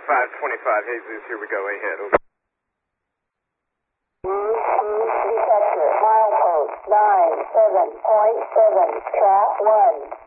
525, Jesus, here we go, ahead. Over. Detector, milepost 97.7, trap 1.